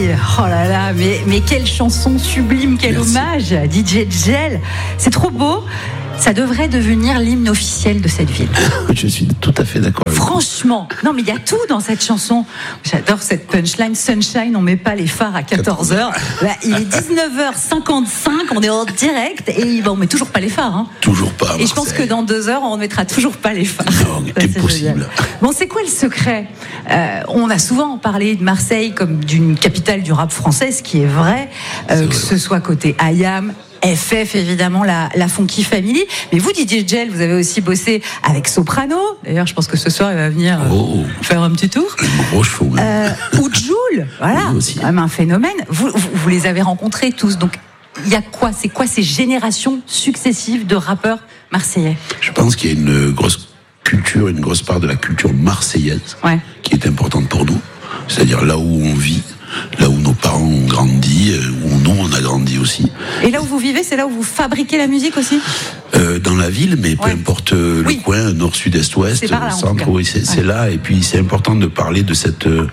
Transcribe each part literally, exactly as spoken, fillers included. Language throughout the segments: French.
ville. Oh là là, mais, mais quelle chanson sublime, quel Merci. hommage à D J Gel. C'est trop beau. Ça devrait devenir l'hymne officiel de cette ville. Je suis tout à fait d'accord avec vous. Franchement, non mais il y a tout dans cette chanson. J'adore cette punchline. Sunshine, on met pas les phares à quatorze heures. Là, il est dix-neuf heures cinquante-cinq, on est en direct et bon, on met toujours pas les phares. Hein. Toujours pas à Et je pense que Marseille. dans deux heures, on ne mettra toujours pas les phares. Non, Ça, c'est impossible. génial. Bon, c'est quoi le secret ? euh, On a souvent parlé de Marseille comme d'une capitale du rap français, ce qui est vrai, euh, C'est que vrai. ce soit côté I A M, F F évidemment, la, la Funky Family. Mais vous, D J Gel, vous avez aussi bossé avec Soprano. D'ailleurs, je pense que ce soir, il va venir euh, Oh. faire un petit tour. Un gros chevaux, même. Euh, ou Jul, voilà, Oui, aussi. c'est quand même un phénomène. Vous, vous, vous les avez rencontrés tous, donc il y a quoi ? C'est quoi ces générations successives de rappeurs marseillais ? Je pense qu'il y a une grosse culture, une grosse part de la culture marseillaise Ouais. qui est importante pour nous. C'est-à-dire là où on vit, là où nos parents ont grandi, euh, où nous on a grandi aussi. Et là où vous vivez, c'est là où vous fabriquez la musique aussi ? Euh, dans la ville, mais peu Ouais. importe euh, le Oui. coin, nord, sud, est, ouest, C'est par là, en tout centre, cas. oui, c'est, c'est Ouais. là. Et puis c'est important de parler de cette euh,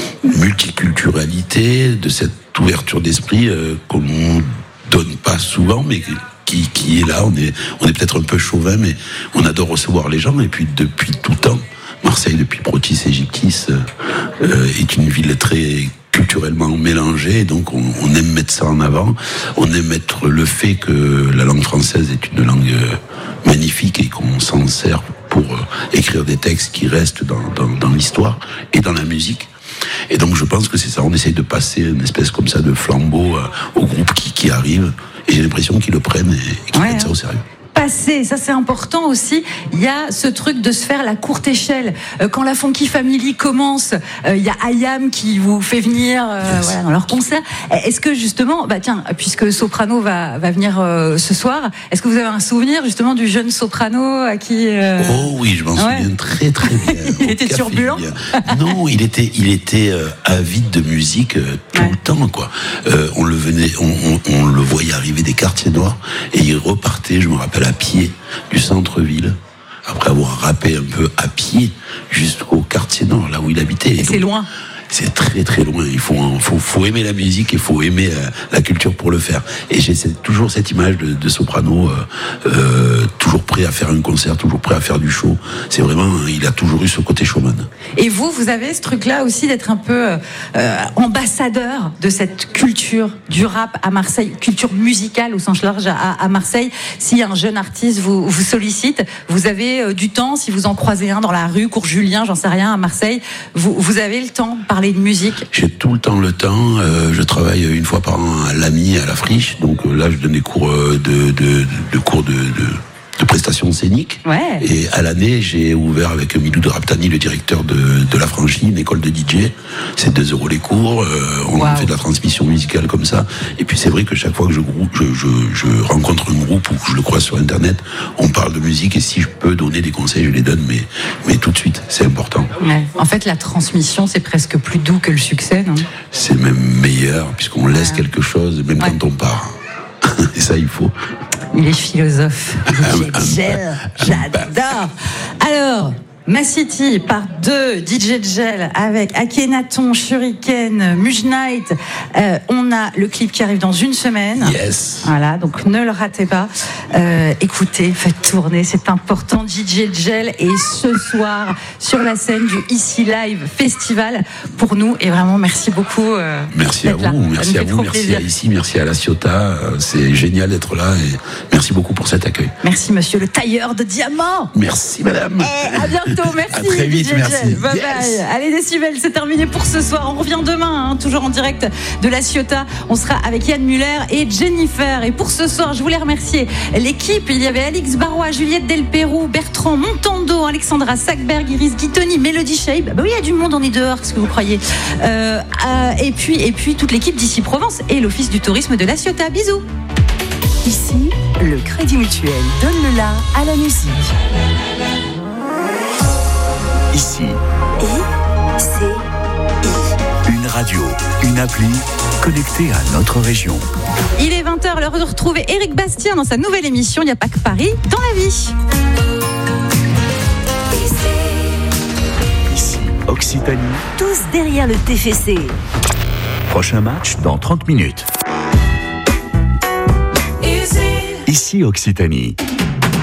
multiculturalité, de cette ouverture d'esprit euh, qu'on ne donne pas souvent, mais qui, qui est là. On est, on est peut-être un peu chauvin, mais on adore recevoir les gens. Et puis depuis tout temps, Marseille, depuis Protis et Gyptis, euh, euh, est une ville très culturellement mélangée, et donc on, on aime mettre ça en avant. On aime mettre le fait que la langue française est une langue euh, magnifique et qu'on s'en sert pour euh, écrire des textes qui restent dans, dans, dans l'histoire et dans la musique. Et donc je pense que c'est ça, on essaye de passer une espèce comme ça de flambeau euh, au groupe qui, qui arrive, et j'ai l'impression qu'ils le prennent et, et qu'ils Ouais, mettent ça hein. au sérieux. Passer, ça c'est important aussi. Il y a ce truc de se faire la courte échelle. Euh, quand la Funky Family commence, euh, il y a I A M qui vous fait venir euh, Yes. voilà, dans leur concert. Est-ce que justement, bah tiens, puisque Soprano va, va venir euh, ce soir, est-ce que vous avez un souvenir justement du jeune Soprano à qui euh, Oh oui, je m'en ouais. souviens très très bien. Il Au était Café turbulent. Julien. Non, il était, il était euh, avide de musique euh, tout Ouais. le temps, quoi. Euh, on le venait, on, on, on le voyait arriver des quartiers noirs et il repartait, je me rappelle, à pied du centre-ville, après avoir rappé un peu à pied jusqu'au quartier nord, là où il habitait. Et c'est donc, loin. C'est très très loin. Il faut, faut, faut aimer la musique et il faut aimer euh, la culture pour le faire. Et j'ai cette- toujours cette image de, de Soprano, euh, euh, toujours prêt à faire un concert, toujours prêt à faire du show. C'est vraiment, il a toujours eu ce côté showman. Et vous, vous avez ce truc-là aussi d'être un peu euh, euh, ambassadeur de cette culture du rap à Marseille, culture musicale au sens large à, à Marseille. Si un jeune artiste vous, vous sollicite, vous avez euh, du temps, si vous en croisez un dans la rue, cours Julien, j'en sais rien, à Marseille, vous, vous avez le temps de parler de musique. J'ai tout le temps le temps. Euh, je travaille une fois par an à l'Ami, à la Friche. Donc euh, là, je donne des cours euh, de, de, de cours de, de, de prestations scéniques. Ouais. Et à l'année, j'ai ouvert avec Milou de Raptani, le directeur de, de la Franchie, une école de D J. C'est deux euros les cours. Euh, on Wow. fait de la transmission musicale comme ça. Et puis c'est vrai que chaque fois que je, groupe, je, je, je rencontre un groupe ou que je le croise sur Internet, on parle de musique. Et si je peux donner des conseils, je les donne, mais, mais tout de suite. C'est important. Ouais. En fait, la transmission, c'est presque plus doux que le succès, non ? C'est même meilleur, puisqu'on laisse Ouais. quelque chose, même Ouais. quand on part. Et ça, il faut. Il est philosophe. Ah, D J Gel, j'adore. Alors, Ma City, part deux, D J Gel avec Akhenaton, Shuriken, Muj Knight. Euh, on a le clip qui arrive dans une semaine. Yes. Voilà, donc ne le ratez pas. Euh, écoutez, faites tourner, c'est important. D J Gel et ce soir sur la scène du Ici Live Festival pour nous. Et vraiment, merci beaucoup. Euh, Merci à d'être là. vous, Ça merci nous à fait vous, trop merci plaisir. à ici, merci à la Ciotat. Euh, C'est génial d'être là et merci beaucoup pour cet accueil. Merci, monsieur le tailleur de diamants. Merci, madame. Eh, à bientôt, merci. À très vite, D J merci. Gel. Bye Yes. bye. Allez, Décibel, c'est terminé pour ce soir. On revient demain, hein, toujours en direct de la Ciotat. On sera avec Yann Muller et Jennifer. Et pour ce soir, je voulais remercier l'équipe. Il y avait Alix Barrois, Juliette Delperou, Bertrand Montando, Alexandra Sackberg, Iris Guitoni, Mélodie Shaib. Bah oui, il y a du monde, on est dehors, qu'est-ce que vous croyez euh, euh, et, puis, et puis toute l'équipe d'ici Provence et l'Office du tourisme de la Ciotat. Bisous. Ici, le Crédit Mutuel donne le la à la musique. Ici, I, C, I. une radio, une appli connectée à notre région. Il est vingt heures, l'heure de retrouver Éric Bastien dans sa nouvelle émission Il n'y a pas que Paris dans la vie. Ici, Occitanie, Tous derrière le T F C. Prochain match dans trente minutes. Ici Occitanie.